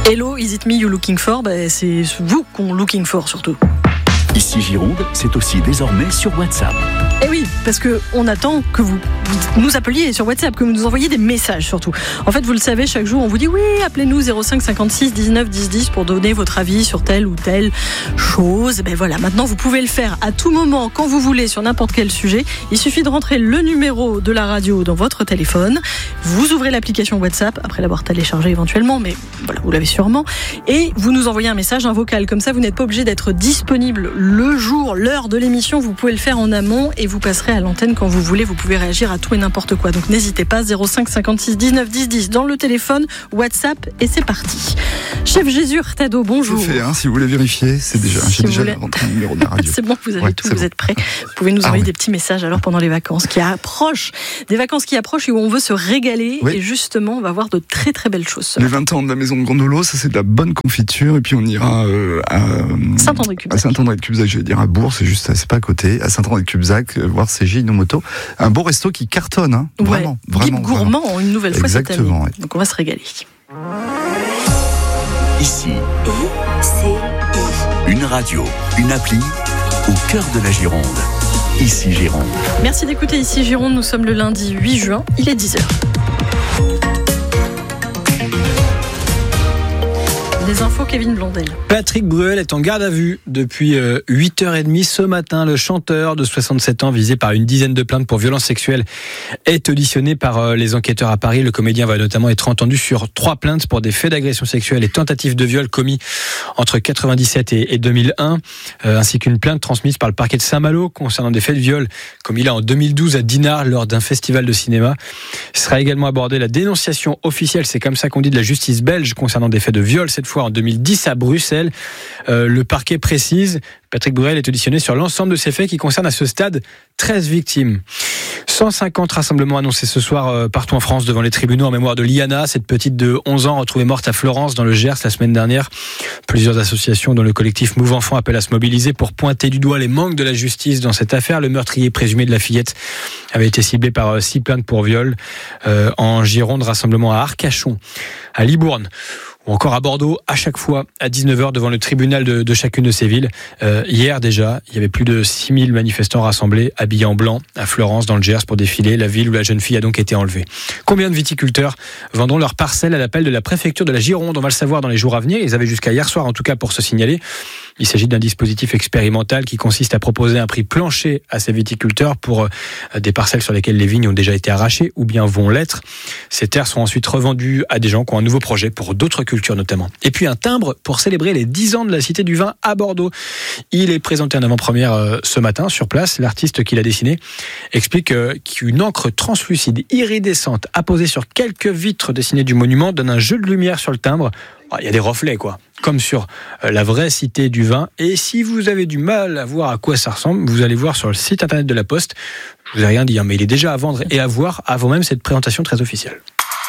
Hello, is it me you looking for? C'est vous qu'on looking for surtout. Ici Gironde, c'est aussi désormais sur WhatsApp. Eh oui, parce qu'on attend que vous nous appeliez sur WhatsApp, que vous nous envoyiez des messages surtout. En fait, vous le savez, chaque jour, on vous dit oui, appelez-nous 05 56 19 10 10 pour donner votre avis sur telle ou telle chose. Ben voilà, maintenant vous pouvez le faire à tout moment, quand vous voulez, sur n'importe quel sujet. Il suffit de rentrer le numéro de la radio dans votre téléphone. Vous ouvrez l'application WhatsApp, après l'avoir téléchargée éventuellement, mais voilà, vous l'avez sûrement. Et vous nous envoyez un message, un vocal. Comme ça, vous n'êtes pas obligé d'être disponible le jour, l'heure de l'émission. Vous pouvez le faire en amont et vous passerez à l'antenne quand vous voulez. Vous pouvez réagir à tout et n'importe quoi. Donc n'hésitez pas, 05 56 19 10 10 dans le téléphone, WhatsApp, et c'est parti. Chef Jésus Hurtado, bonjour. C'est fait, si vous voulez vérifier, c'est déjà. J'ai déjà rentré le numéro de la radio. C'est bon, vous avez tout, vous êtes prêts. Vous pouvez nous envoyer des petits messages alors pendant les vacances qui approchent. Des vacances qui approchent et où on veut se régaler. Oui. Et justement, on va voir de très très belles choses. Les 20 ans de la maison de Grandolo, ça c'est de la bonne confiture. Et puis on ira à Saint-André-de-Cubzac. À Saint-André-de-Cubzac, je vais dire à Bourg, c'est pas à côté. À Saint-André-de-Cubzac, voir CJ Inomoto. Un beau resto qui cartonne, vraiment. Guide gourmand, une nouvelle fois cette année. Ouais. Donc on va se régaler. Ici, une radio, une appli au cœur de la Gironde. Ici Gironde. Merci d'écouter Ici Gironde. Nous sommes le lundi 8 juin. Il est 10h. Les infos, Kevin Blondel. Patrick Bruel est en garde à vue depuis 8h30 ce matin. Le chanteur de 67 ans, visé par une dizaine de plaintes pour violences sexuelles, est auditionné par les enquêteurs à Paris. Le comédien va notamment être entendu sur 3 plaintes pour des faits d'agression sexuelle et tentatives de viol commis entre 1997 et 2001, ainsi qu'une plainte transmise par le parquet de Saint-Malo concernant des faits de viol commis là en 2012 à Dinard lors d'un festival de cinéma. Il sera également abordé la dénonciation officielle, c'est comme ça qu'on dit, de la justice belge concernant des faits de viol, cette fois en 2010 à Bruxelles. Le parquet précise, Patrick Bruel est auditionné sur l'ensemble de ces faits qui concernent à ce stade 13 victimes. 150 rassemblements annoncés ce soir partout en France devant les tribunaux en mémoire de Liana, cette petite de 11 ans retrouvée morte à Florence dans le Gers la semaine dernière. Plusieurs associations dont le collectif Move Enfants appellent à se mobiliser pour pointer du doigt les manques de la justice dans cette affaire. Le meurtrier présumé de la fillette avait été ciblé par 6 plaintes pour viol. En Gironde, rassemblement à Arcachon, à Libourne, ou encore à Bordeaux, à chaque fois à 19h devant le tribunal de chacune de ces villes. Hier déjà, il y avait plus de 6000 manifestants rassemblés, habillés en blanc, à Florence, dans le Gers, pour défiler, la ville où la jeune fille a donc été enlevée. Combien de viticulteurs vendront leurs parcelles à l'appel de la préfecture de la Gironde? On va le savoir dans les jours à venir. Ils avaient jusqu'à hier soir, en tout cas, pour se signaler. Il s'agit d'un dispositif expérimental qui consiste à proposer un prix plancher à ces viticulteurs pour des parcelles sur lesquelles les vignes ont déjà été arrachées ou bien vont l'être. Ces terres sont ensuite revendues à des gens qui ont un nouveau projet pour d'autres cultures notamment. Et puis un timbre pour célébrer les 10 ans de la Cité du Vin à Bordeaux. Il est présenté en avant-première ce matin sur place. L'artiste qui l'a dessiné explique qu'une encre translucide iridescente apposée sur quelques vitres dessinées du monument donne un jeu de lumière sur le timbre. Il y a des reflets, comme sur la vraie Cité du Vin. Et si vous avez du mal à voir à quoi ça ressemble, vous allez voir sur le site internet de la Poste. Je vous ai rien dit, mais il est déjà à vendre et à voir avant même cette présentation très officielle.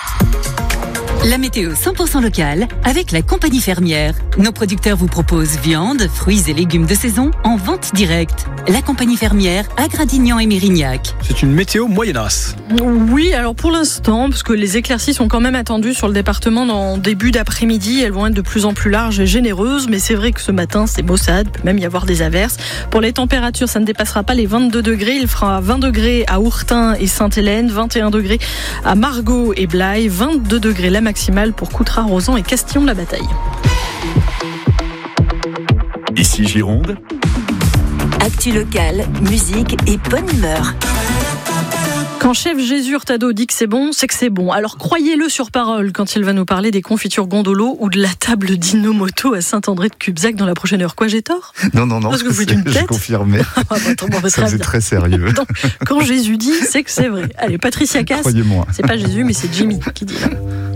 La météo 100% locale avec la compagnie fermière. Nos producteurs vous proposent viande, fruits et légumes de saison en vente directe. La compagnie fermière à Gradignan et Mérignac. C'est une météo moyennasse. Oui, alors pour l'instant, parce que les éclaircies sont quand même attendues sur le département en début d'après-midi. Elles vont être de plus en plus larges et généreuses, mais c'est vrai que ce matin, c'est maussade, peut même y avoir des averses. Pour les températures, ça ne dépassera pas les 22 degrés. Il fera 20 degrés à Ourtin et Sainte-Hélène, 21 degrés à Margaux et Blaye, 22 degrés la maximale pour Coutras, Rosan et Castillon-la-Bataille. Ici Gironde. Actu locale, musique et bonne humeur. Quand chef Jésus Hurtado dit que c'est bon, c'est que c'est bon. Alors croyez-le sur parole quand il va nous parler des confitures Gondolo ou de la table d'Inomoto à Saint-André-de-Cubzac dans la prochaine heure. Quoi, j'ai tort? Non. Parce que vous faites une tête. J'ai confirmé. Ça, c'est très sérieux. Donc, quand Jésus dit, c'est que c'est vrai. Allez, Patricia Cass. Croyez-moi. C'est pas Jésus, mais c'est Jimmy qui dit là.